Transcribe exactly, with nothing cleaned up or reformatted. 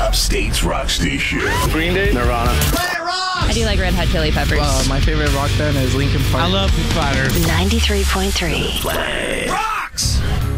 Upstate's rock station. Green Day, Nirvana. I do like Red Hot Chili Peppers. Uh, my favorite rock band is Linkin Park. I love Foo Fighters. ninety-three point three. Play.